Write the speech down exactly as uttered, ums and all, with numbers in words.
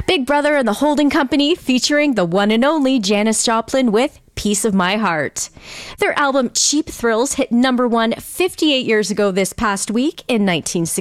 Big Brother and the Holding Company featuring the one and only Janis Joplin with Piece of My Heart. Their album Cheap Thrills hit number one fifty-eight years ago this past week in nineteen